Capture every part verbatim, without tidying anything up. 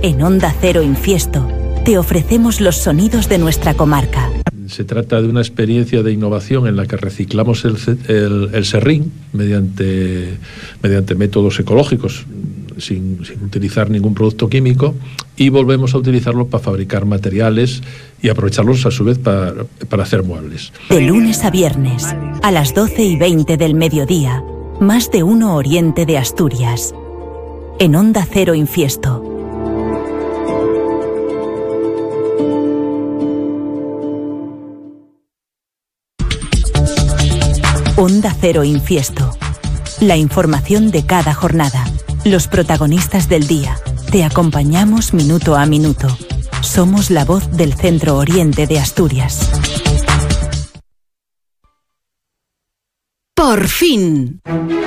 En Onda Cero Infiesto te ofrecemos los sonidos de nuestra comarca. Se trata de una experiencia de innovación en la que reciclamos el, el, el serrín mediante, mediante métodos ecológicos, sin, sin utilizar ningún producto químico, y volvemos a utilizarlo para fabricar materiales y aprovecharlos a su vez para, para hacer muebles. De lunes a viernes, a las doce y veinte del mediodía, Más de Uno Oriente de Asturias. En Onda Cero Infiesto. Onda Cero Infiesto. La información de cada jornada. Los protagonistas del día. Te acompañamos minuto a minuto. Somos la voz del Centro Oriente de Asturias. Por fin.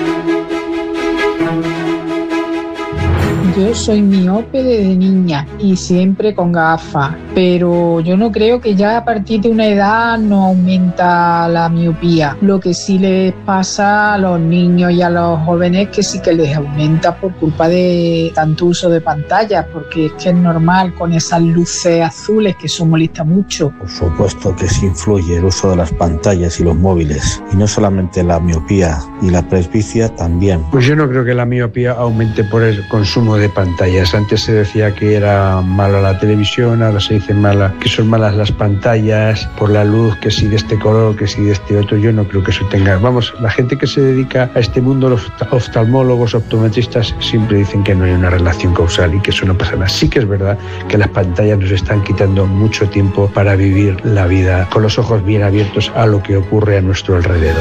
Yo soy miope desde niña y siempre con gafas, pero yo no creo que ya a partir de una edad no aumenta la miopía. Lo que sí les pasa a los niños y a los jóvenes que sí que les aumenta por culpa de tanto uso de pantallas, porque es que es normal con esas luces azules que eso molesta mucho. Por supuesto que sí influye el uso de las pantallas y los móviles, y no solamente la miopía y la presbicia también. Pues yo no creo que la miopía aumente por el consumo de pantallas. Antes se decía que era mala la televisión, ahora se dice mala, que son malas las pantallas por la luz, que si de este color, que si de este otro. Yo no creo que eso tenga. Vamos, la gente que se dedica a este mundo, los oftalmólogos, optometristas, siempre dicen que no hay una relación causal y que eso no pasa nada. Sí que es verdad que las pantallas nos están quitando mucho tiempo para vivir la vida con los ojos bien abiertos a lo que ocurre a nuestro alrededor.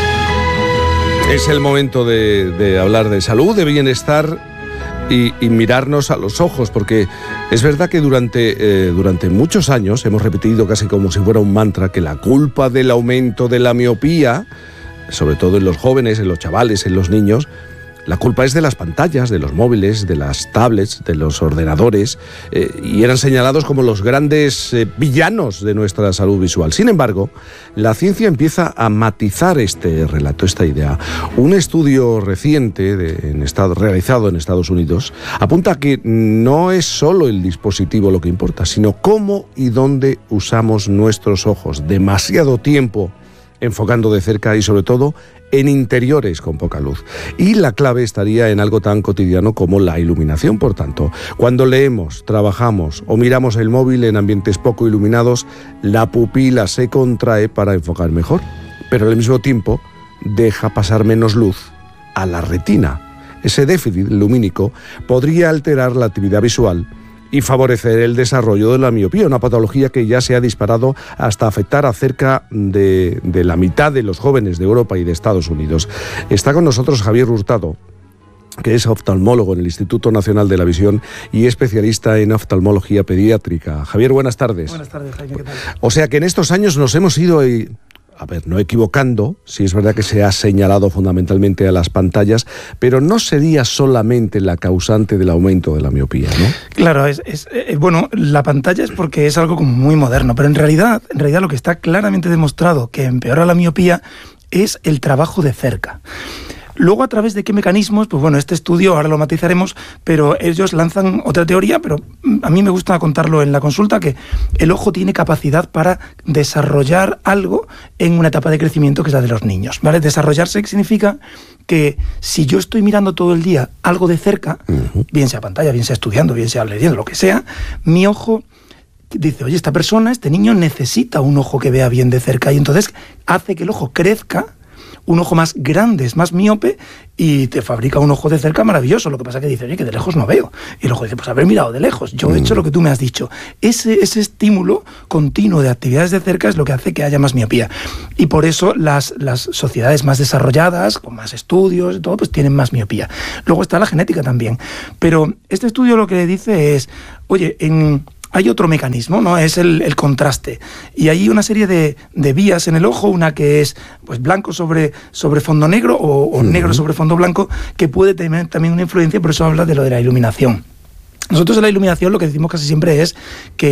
Es el momento de, de hablar de salud, de bienestar y, y mirarnos a los ojos, porque es verdad que durante, eh, durante muchos años hemos repetido casi como si fuera un mantra que la culpa del aumento de la miopía, sobre todo en los jóvenes, en los chavales, en los niños, la culpa es de las pantallas, de los móviles, de las tablets, de los ordenadores, eh, y eran señalados como los grandes eh, villanos de nuestra salud visual. Sin embargo, la ciencia empieza a matizar este relato, esta idea. Un estudio reciente de, en estado, realizado en Estados Unidos apunta a que no es solo el dispositivo lo que importa, sino cómo y dónde usamos nuestros ojos. Demasiado tiempo enfocando de cerca y sobre todo en interiores con poca luz. Y la clave estaría en algo tan cotidiano como la iluminación. Por tanto, cuando leemos, trabajamos o miramos el móvil en ambientes poco iluminados, la pupila se contrae para enfocar mejor, pero al mismo tiempo deja pasar menos luz a la retina. Ese déficit lumínico podría alterar la actividad visual y favorecer el desarrollo de la miopía, una patología que ya se ha disparado hasta afectar a cerca de, de la mitad de los jóvenes de Europa y de Estados Unidos. Está con nosotros Javier Hurtado, que es oftalmólogo en el Instituto Nacional de la Visión y especialista en oftalmología pediátrica. Javier, buenas tardes. Buenas tardes, Jaime, ¿qué tal? O sea que en estos años nos hemos ido... Y... A ver, no equivocando, sí es verdad que se ha señalado fundamentalmente a las pantallas, pero no sería solamente la causante del aumento de la miopía, ¿no? Claro, es, es eh, bueno, la pantalla es porque es algo como muy moderno, pero en realidad, en realidad lo que está claramente demostrado que empeora la miopía es el trabajo de cerca. Luego, ¿a través de qué mecanismos? Pues bueno, este estudio ahora lo matizaremos, pero ellos lanzan otra teoría, pero a mí me gusta contarlo en la consulta, que el ojo tiene capacidad para desarrollar algo en una etapa de crecimiento que es la de los niños, ¿vale? Desarrollarse significa que si yo estoy mirando todo el día algo de cerca, uh-huh. bien sea pantalla, bien sea estudiando, bien sea leyendo, lo que sea, mi ojo dice, oye, esta persona, este niño necesita un ojo que vea bien de cerca, y entonces hace que el ojo crezca, un ojo más grande, es más miope, y te fabrica un ojo de cerca maravilloso. Lo que pasa es que dice, oye, que de lejos no veo. Y el ojo dice, pues haber mirado de lejos, yo he hecho lo que tú me has dicho. Ese, ese estímulo continuo de actividades de cerca es lo que hace que haya más miopía. Y por eso las, las sociedades más desarrolladas, con más estudios y todo, pues tienen más miopía. Luego está la genética también. Pero este estudio lo que dice es, oye, en... hay otro mecanismo, ¿no? Es el, el contraste. Y hay una serie de, de vías en el ojo, una que es pues blanco sobre, sobre fondo negro o, o uh-huh. negro sobre fondo blanco, que puede tener también una influencia, por eso habla de lo de la iluminación. Nosotros en la iluminación lo que decimos casi siempre es que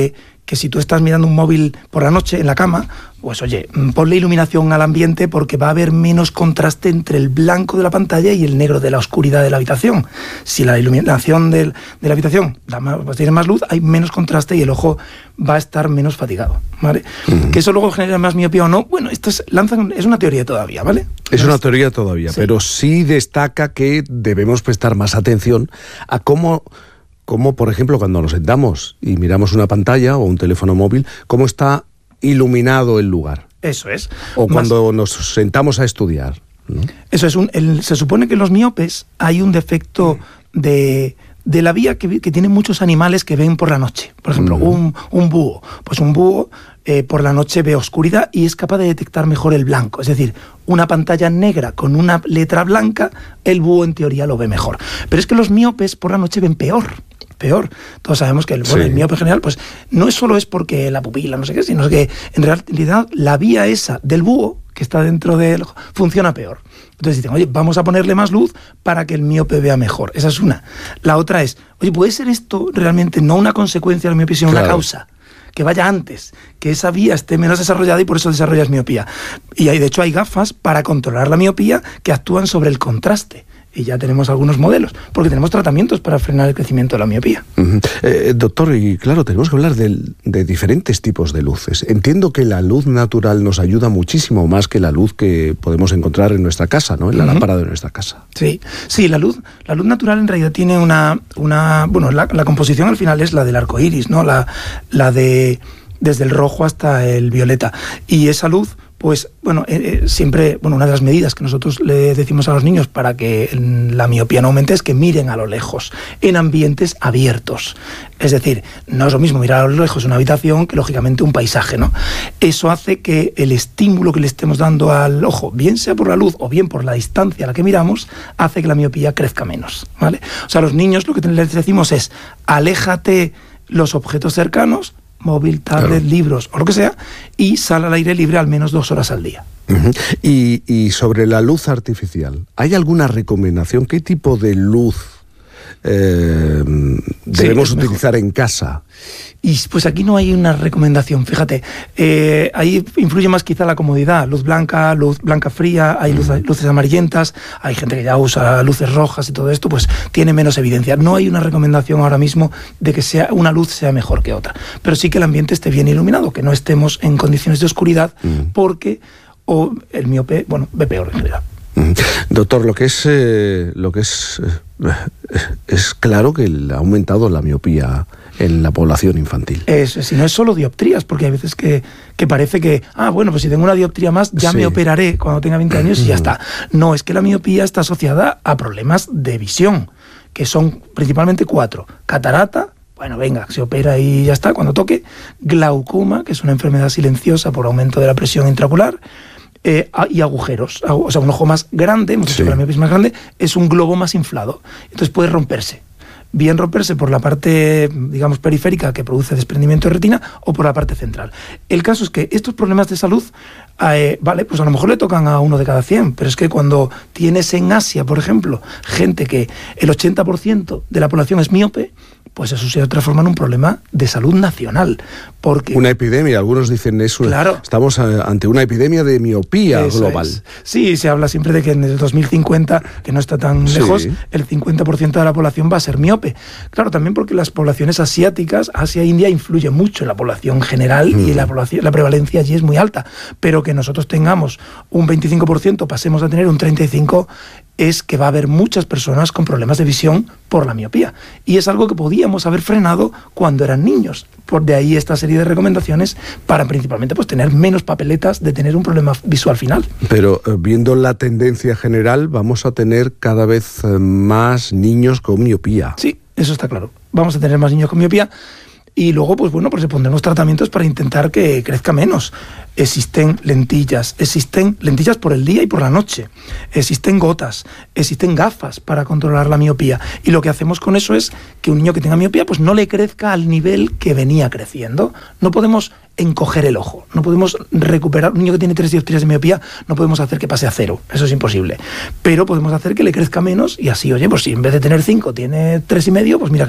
que si tú estás mirando un móvil por la noche en la cama, pues oye, ponle iluminación al ambiente porque va a haber menos contraste entre el blanco de la pantalla y el negro de la oscuridad de la habitación. Si la iluminación del, de la habitación da más, pues tiene más luz, hay menos contraste y el ojo va a estar menos fatigado, ¿vale? Uh-huh. Que eso luego genera más miopía o no, bueno, esto es, lanzan, es una teoría todavía, ¿vale? Es una teoría todavía, sí. Pero sí destaca que debemos prestar más atención a cómo... Como, por ejemplo, cuando nos sentamos y miramos una pantalla o un teléfono móvil, cómo está iluminado el lugar. Eso es. O cuando Más... nos sentamos a estudiar, ¿no? Eso es. Un, el, se supone que en los miopes hay un defecto de, de la vía que, que tienen muchos animales que ven por la noche. Por ejemplo, mm. un, un búho. Pues un búho eh, por la noche ve oscuridad y es capaz de detectar mejor el blanco. Es decir, una pantalla negra con una letra blanca, el búho en teoría lo ve mejor. Pero es que los miopes por la noche ven peor. peor. Todos sabemos que el, bueno, sí. el miope en general, pues no es solo es porque la pupila, no sé qué, sino que en realidad la vía esa del búho, que está dentro del ojo, funciona peor. Entonces dicen, oye, vamos a ponerle más luz para que el miope vea mejor. Esa es una. La otra es, oye, ¿puede ser esto realmente no una consecuencia de la miopía, sino claro. una causa? Que vaya antes, que esa vía esté menos desarrollada y por eso desarrollas miopía. Y hay, de hecho hay gafas para controlar la miopía que actúan sobre el contraste. Y ya tenemos algunos modelos, porque tenemos tratamientos para frenar el crecimiento de la miopía. Uh-huh. eh, doctor, y claro, tenemos que hablar de, de diferentes tipos de luces. Entiendo que la luz natural nos ayuda muchísimo más que la luz que podemos encontrar en nuestra casa, ¿no? En la uh-huh. lámpara de nuestra casa. Sí, sí, la luz, la luz natural en realidad tiene una, una bueno, la, la composición al final es la del arco iris, ¿no? La, la de desde el rojo hasta el violeta. Y esa luz, pues, bueno, eh, eh, siempre, bueno, una de las medidas que nosotros le decimos a los niños para que la miopía no aumente es que miren a lo lejos, en ambientes abiertos. Es decir, no es lo mismo mirar a lo lejos una habitación que, lógicamente, un paisaje, ¿no? Eso hace que el estímulo que le estemos dando al ojo, bien sea por la luz o bien por la distancia a la que miramos, hace que la miopía crezca menos, ¿vale? O sea, a los niños lo que les decimos es, aléjate los objetos cercanos, móvil, tablet, claro. libros o lo que sea, y sal al aire libre al menos dos horas al día. Uh-huh. y, y sobre la luz artificial, ¿hay alguna recomendación? ¿Qué tipo de luz eh, debemos sí, utilizar en casa? Y pues aquí no hay una recomendación, fíjate, eh, ahí influye más quizá la comodidad, luz blanca, luz blanca fría, hay luz, luces amarillentas, hay gente que ya usa luces rojas y todo esto, pues tiene menos evidencia. No hay una recomendación ahora mismo de que sea una luz sea mejor que otra, pero sí que el ambiente esté bien iluminado, que no estemos en condiciones de oscuridad, mm. porque o el miope, bueno, ve peor en realidad. Doctor, lo que es eh, lo que es eh, es claro que ha aumentado la miopía en la población infantil. Es, si no es solo dioptrías, porque hay veces que, que parece que, ah, bueno, pues si tengo una dioptría más, ya sí. me operaré cuando tenga veinte años y ya está. No, es que la miopía está asociada a problemas de visión, que son principalmente cuatro. Catarata, bueno, venga, se opera y ya está, cuando toque. Glaucoma, que es una enfermedad silenciosa por aumento de la presión intraocular. Eh, y agujeros, o sea, un ojo más grande, hemos dicho sí. que la miopía es más grande, es un globo más inflado, entonces puede romperse. Bien romperse por la parte, digamos, periférica que produce desprendimiento de retina o por la parte central. El caso es que estos problemas de salud, eh, vale, pues a lo mejor le tocan a uno de cada cien, pero es que cuando tienes en Asia, por ejemplo, gente que el ochenta por ciento de la población es miope, pues eso se transforma en un problema de salud nacional. Porque una epidemia, algunos dicen eso. Claro. Estamos ante una epidemia de miopía eso global. Es. Sí, se habla siempre de que en el dos mil cincuenta, que no está tan sí. lejos, el cincuenta por ciento de la población va a ser miope. Claro, también porque las poblaciones asiáticas, Asia e India, influyen mucho en la población general mm. y la, población, la prevalencia allí es muy alta. Pero que nosotros tengamos un veinticinco por ciento, pasemos a tener un treinta y cinco por ciento, es que va a haber muchas personas con problemas de visión por la miopía. Y es algo que podíamos haber frenado cuando eran niños. Por de ahí esta serie de recomendaciones para principalmente pues tener menos papeletas de tener un problema visual final. Pero eh, viendo la tendencia general, vamos a tener cada vez eh, más niños con miopía. Sí, eso está claro. Vamos a tener más niños con miopía. Y luego, pues bueno, pues se pondremos tratamientos para intentar que crezca menos. Existen lentillas, existen lentillas por el día y por la noche, existen gotas, existen gafas para controlar la miopía. Y lo que hacemos con eso es que un niño que tenga miopía, pues no le crezca al nivel que venía creciendo. No podemos encoger el ojo, no podemos recuperar. Un niño que tiene tres dioptrías de miopía, no podemos hacer que pase a cero, eso es imposible. Pero podemos hacer que le crezca menos y así, oye, pues si en vez de tener cinco tiene tres y medio, pues mira qué bien.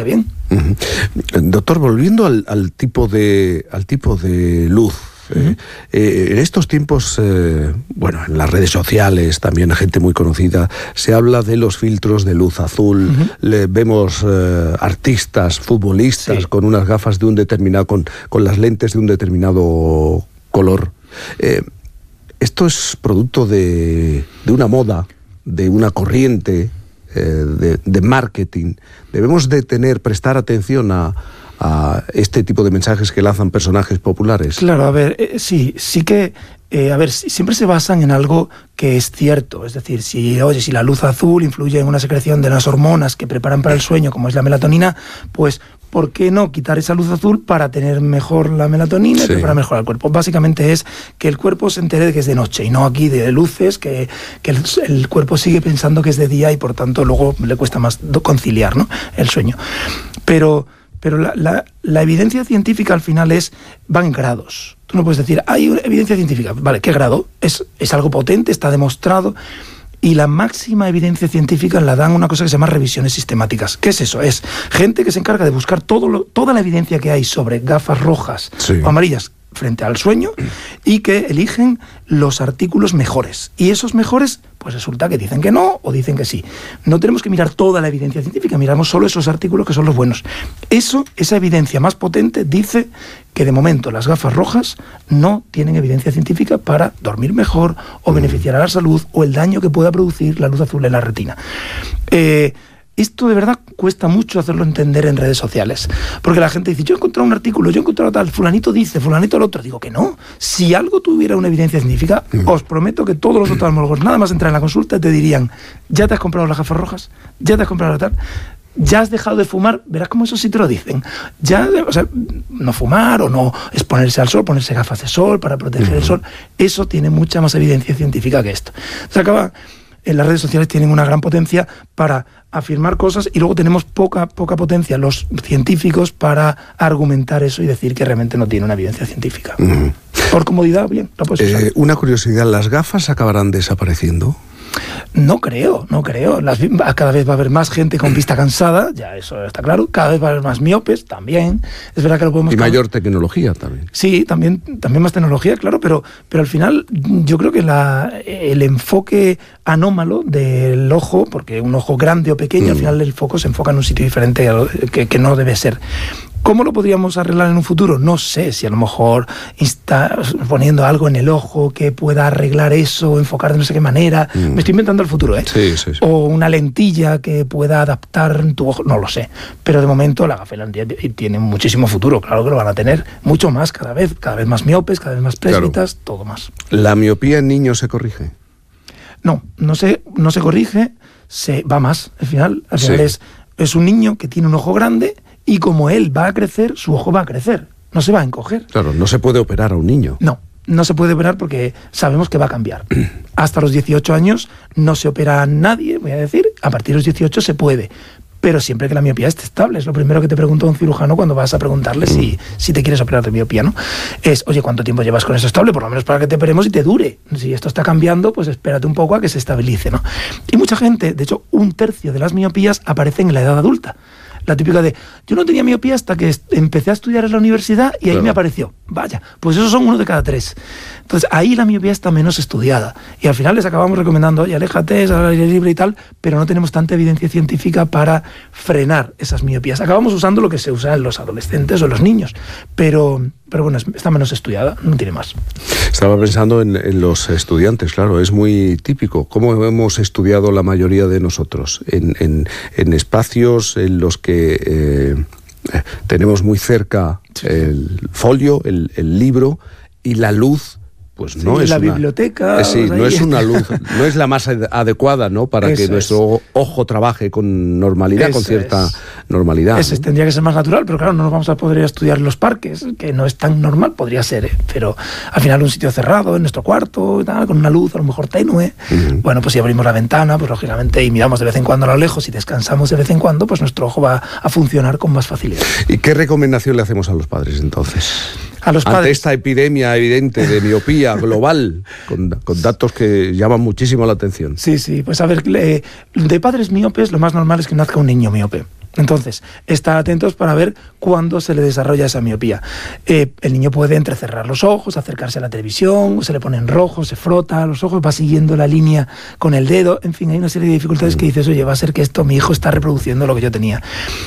Uh-huh. Doctor, volviendo al, al tipo de al tipo de luz. Eh, eh, en estos tiempos, eh, bueno, en las redes sociales, también gente muy conocida, se habla de los filtros de luz azul. Uh-huh. Le, vemos eh, artistas, futbolistas, sí, con unas gafas de un determinado, con, con las lentes de un determinado color. Eh, esto es producto de, de una moda, de una corriente eh, de, de marketing. Debemos de tener, prestar atención a a este tipo de mensajes que lanzan personajes populares. Claro, a ver, eh, sí, sí que, eh, a ver, siempre se basan en algo que es cierto, es decir, si, oye, si la luz azul influye en una secreción de las hormonas que preparan para el sueño, como es la melatonina, pues, ¿por qué no quitar esa luz azul para tener mejor la melatonina, sí, y preparar mejor al cuerpo? Básicamente es que el cuerpo se entere de que es de noche y no aquí de luces, que, que el, el cuerpo sigue pensando que es de día y por tanto luego le cuesta más conciliar, ¿no?, el sueño. Pero... Pero la, la, la evidencia científica al final es, van en grados. Tú no puedes decir, hay una evidencia científica. Vale, ¿qué grado? Es, es algo potente, está demostrado. Y la máxima evidencia científica la dan una cosa que se llama revisiones sistemáticas. ¿Qué es eso? Es gente que se encarga de buscar todo lo, toda la evidencia que hay sobre gafas rojas, sí, o amarillas frente al sueño, y que eligen los artículos mejores. Y esos mejores, pues resulta que dicen que no o dicen que sí. No tenemos que mirar toda la evidencia científica, miramos solo esos artículos que son los buenos. Eso, esa evidencia más potente dice que de momento las gafas rojas no tienen evidencia científica para dormir mejor o beneficiar a la salud o el daño que pueda producir la luz azul en la retina. Eh... Esto de verdad cuesta mucho hacerlo entender en redes sociales, porque la gente dice, yo he encontrado un artículo, yo he encontrado tal, fulanito dice, fulanito el otro. Digo que no, si algo tuviera una evidencia científica, mm. os prometo que todos los oftalmólogos, nada más entrar en la consulta, te dirían, ya te has comprado las gafas rojas, ya te has comprado la tal, ya has dejado de fumar, verás cómo eso sí te lo dicen, ya, o sea, no fumar o no exponerse al sol, ponerse gafas de sol para proteger mm. el sol, eso tiene mucha más evidencia científica que esto. Se acaba... En las redes sociales tienen una gran potencia para afirmar cosas y luego tenemos poca, poca potencia los científicos para argumentar eso y decir que realmente no tiene una evidencia científica. Mm. Por comodidad, bien, lo puedes usar. Eh, una curiosidad, ¿las gafas acabarán desapareciendo? No creo, no creo. Las, cada vez va a haber más gente con vista cansada, ya eso está claro. Cada vez va a haber más miopes, también. Es verdad que lo podemos... Y mayor tecnología también. Sí, también, también más tecnología, claro, pero, pero al final yo creo que la, el enfoque anómalo del ojo, porque un ojo grande o pequeño, mm. al final el foco se enfoca en un sitio diferente que, que no debe ser. ¿Cómo lo podríamos arreglar en un futuro? No sé, si a lo mejor está poniendo algo en el ojo que pueda arreglar eso, enfocar de no sé qué manera. Mm. Me estoy inventando el futuro, ¿eh? Sí, sí, sí. O una lentilla que pueda adaptar tu ojo, no lo sé. Pero de momento la gafa tiene muchísimo futuro, claro que lo van a tener, mucho más cada vez, cada vez más miopes, cada vez más presbitas, claro. Todo más. ¿La miopía en niños se corrige? No, no se, no se corrige, se va más. Al final, al final sí. es, es un niño que tiene un ojo grande y como él va a crecer, su ojo va a crecer, no se va a encoger. Claro, no se puede operar a un niño. No, no se puede operar porque sabemos que va a cambiar. Hasta los dieciocho años no se opera a nadie, voy a decir, a partir de los dieciocho se puede. Pero siempre que la miopía esté estable. Es lo primero que te pregunta un cirujano cuando vas a preguntarle mm. si, si te quieres operar de miopía, ¿no? Es, oye, ¿cuánto tiempo llevas con eso estable? Por lo menos para que te operemos y te dure. Si esto está cambiando, pues espérate un poco a que se estabilice, ¿no? Y mucha gente, de hecho, un tercio de las miopías aparecen en la edad adulta. La típica de, yo no tenía miopía hasta que empecé a estudiar en la universidad y ahí claro. me apareció. Vaya, pues esos son uno de cada tres. Entonces ahí la miopía está menos estudiada. Y al final les acabamos recomendando, oye, aléjate, es al aire libre y tal, pero no tenemos tanta evidencia científica para frenar esas miopías. Acabamos usando lo que se usa en los adolescentes o en los niños, pero, pero bueno, está menos estudiada, no tiene más. Estaba pensando en, en los estudiantes, claro, es muy típico. ¿Cómo hemos estudiado la mayoría de nosotros? En, en, en espacios en los que Eh, eh, tenemos muy cerca el folio, el, el libro y la luz, pues no sí, es la una, biblioteca. Eh, sí, no es una luz, no es la más adecuada, ¿no? Para Eso que nuestro es. ojo trabaje con normalidad, Eso con cierta es. normalidad. Eso ¿no? Tendría que ser más natural, pero claro, no nos vamos a poder estudiar en los parques, que no es tan normal, podría ser, ¿eh? Pero al final un sitio cerrado, en nuestro cuarto, tal, con una luz a lo mejor tenue. Uh-huh. Bueno, pues si abrimos la ventana, pues lógicamente, y miramos de vez en cuando a lo lejos y descansamos de vez en cuando, pues nuestro ojo va a funcionar con más facilidad. ¿Y qué recomendación le hacemos a los padres entonces? A los padres. Ante esta epidemia evidente de miopía global, con, con datos que llaman muchísimo la atención. Sí, sí, pues a ver, de padres miopes lo más normal es que nazca un niño miope. Entonces, estar atentos para ver cuándo se le desarrolla esa miopía. Eh, el niño puede entrecerrar los ojos, acercarse a la televisión, se le pone en rojo, se frota los ojos, va siguiendo la línea con el dedo. En fin, hay una serie de dificultades que dices, oye, va a ser que esto, mi hijo está reproduciendo lo que yo tenía.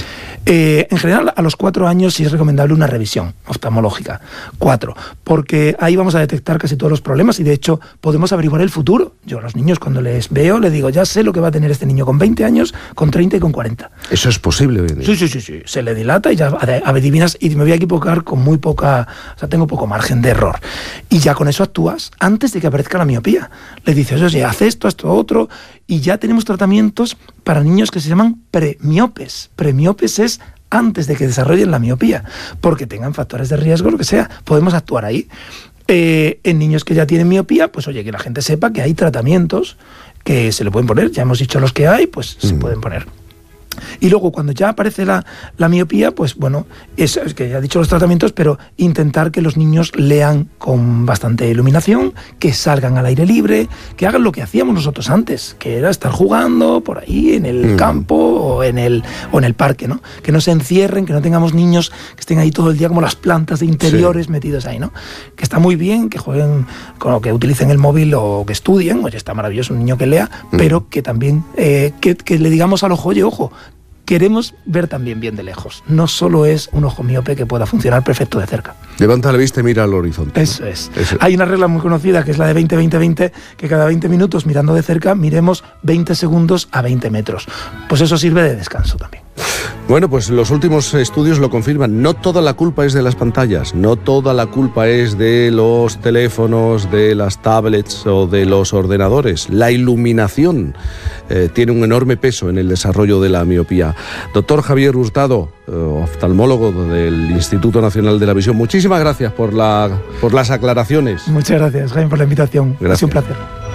Eh, en general, a los cuatro años sí es recomendable una revisión oftalmológica. Cuatro, porque ahí vamos a detectar casi todos los problemas y de hecho podemos averiguar el futuro. Yo a los niños cuando les veo les digo, ya sé lo que va a tener este niño con veinte años, con treinta y con cuarenta. ¿Eso es posible hoy en día? Sí, sí, sí, sí. Se le dilata y ya adivinas, y me voy a equivocar con muy poca, o sea, tengo poco margen de error. Y ya con eso actúas antes de que aparezca la miopía. Le dices, oye, haz esto, esto, otro, y ya tenemos tratamientos para niños que se llaman premiopes. Premiopes es antes de que desarrollen la miopía, porque tengan factores de riesgo, lo que sea, podemos actuar ahí. Eh, en niños que ya tienen miopía, pues oye, que la gente sepa que hay tratamientos que se le pueden poner, ya hemos dicho los que hay, pues mm. se pueden poner. Y luego cuando ya aparece la, la miopía, pues bueno, es, es que ya he dicho los tratamientos, pero intentar que los niños lean con bastante iluminación, que salgan al aire libre, que hagan lo que hacíamos nosotros antes, que era estar jugando por ahí en el mm. campo o en el, o en el parque, ¿no? Que no se encierren, que no tengamos niños que estén ahí todo el día como las plantas de interiores sí. metidos ahí, ¿no? Que está muy bien que jueguen, con lo que utilicen el móvil o que estudien, oye, está maravilloso un niño que lea, mm. pero que también, eh, que, que le digamos al ojo, oye, ojo, queremos ver también bien de lejos. No solo es un ojo miope que pueda funcionar perfecto de cerca. Levanta la vista y mira al horizonte. Eso es. Eso. Hay una regla muy conocida que es la de veinte veinte veinte, que cada veinte minutos mirando de cerca miremos veinte segundos a veinte metros. Pues eso sirve de descanso también. Bueno, pues los últimos estudios lo confirman. No toda la culpa es de las pantallas, no toda la culpa es de los teléfonos, de las tablets o de los ordenadores. La iluminación eh, tiene un enorme peso en el desarrollo de la miopía. Doctor Javier Hurtado, eh, oftalmólogo del Instituto Nacional de la Visión, muchísimas gracias por, la, por las aclaraciones. Muchas gracias, Jaime, por la invitación. Gracias. Ha sido un placer.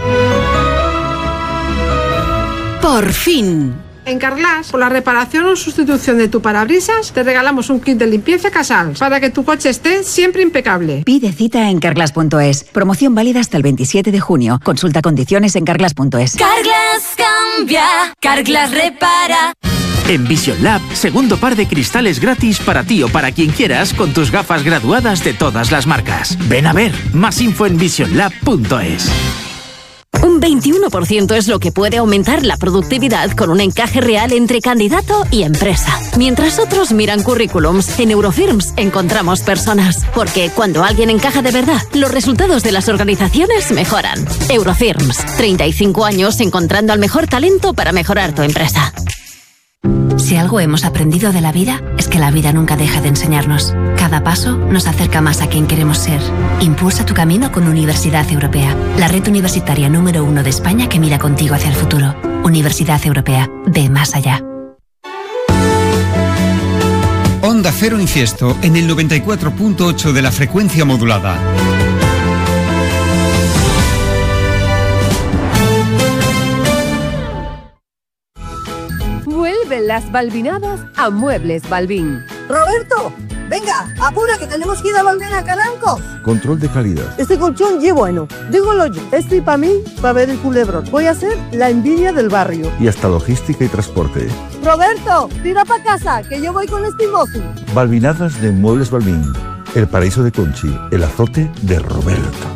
Por fin. En Carglass, por la reparación o sustitución de tu parabrisas, te regalamos un kit de limpieza Casal para que tu coche esté siempre impecable. Pide cita en carglass punto es. Promoción válida hasta el veintisiete de junio. Consulta condiciones en carglass punto es. Carglass cambia, Carglass repara. En Vision Lab, segundo par de cristales gratis para ti o para quien quieras con tus gafas graduadas de todas las marcas. Ven a ver, más info en vision lab punto es. Un veintiuno por ciento es lo que puede aumentar la productividad con un encaje real entre candidato y empresa. Mientras otros miran currículums, en Eurofirms encontramos personas. Porque cuando alguien encaja de verdad, los resultados de las organizaciones mejoran. Eurofirms, treinta y cinco años encontrando al mejor talento para mejorar tu empresa. Si algo hemos aprendido de la vida, es que la vida nunca deja de enseñarnos. Cada paso nos acerca más a quien queremos ser. Impulsa tu camino con Universidad Europea, la red universitaria número uno de España que mira contigo hacia el futuro. Universidad Europea, ve más allá. Onda Cero Infiesto, en el noventa y cuatro punto ocho de la frecuencia modulada. Vuelven las balbinadas a Muebles Balbín. Roberto, venga, apura que tenemos que ir a volver a Calanco. Control de calidad. Este colchón ye bueno, dígolo yo. Este para mí, para ver el culebrón. Voy a ser la envidia del barrio. Y hasta logística y transporte. Roberto, tira para casa, que yo voy con este mozo. Balbinadas de Muebles Balbín. El paraíso de Conchi, el azote de Roberto.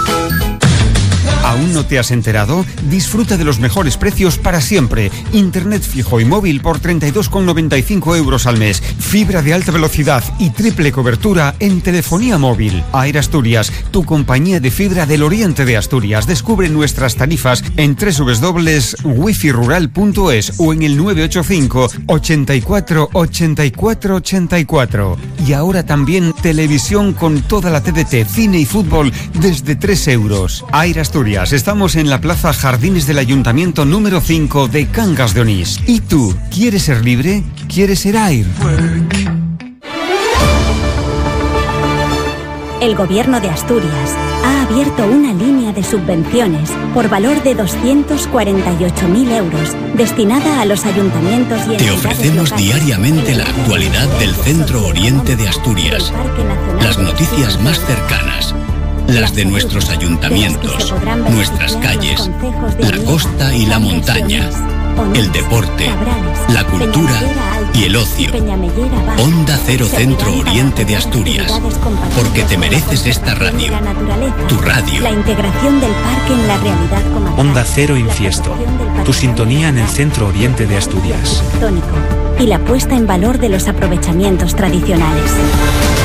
¿Aún no te has enterado? Disfruta de los mejores precios para siempre. Internet fijo y móvil por treinta y dos con noventa y cinco euros al mes. Fibra de alta velocidad y triple cobertura en telefonía móvil. Air Asturias, tu compañía de fibra del oriente de Asturias. Descubre nuestras tarifas en doble u doble u doble u punto wifi rural punto es o en el nueve ocho cinco, ochenta y cuatro, ochenta y cuatro, ochenta y cuatro. Y ahora también televisión con toda la T D T, cine y fútbol desde tres euros. Air Asturias. Estamos en la Plaza Jardines del Ayuntamiento número cinco de Cangas de Onís. ¿Y tú? ¿Quieres ser libre? ¿Quieres ser Air? El Gobierno de Asturias ha abierto una línea de subvenciones por valor de doscientos cuarenta y ocho mil euros destinada a los ayuntamientos y Te ofrecemos locales. Diariamente la actualidad del centro oriente de Asturias, las noticias más cercanas, las de nuestros ayuntamientos, nuestras calles, la costa y la montaña. el deporte, la cultura y el ocio. Onda Cero Centro Oriente de Asturias, porque te mereces esta radio, tu radio. La integración del parque en la realidad comarcal. Onda Cero Infiesto, tu sintonía en el Centro Oriente de Asturias. Y la puesta en valor de los aprovechamientos tradicionales.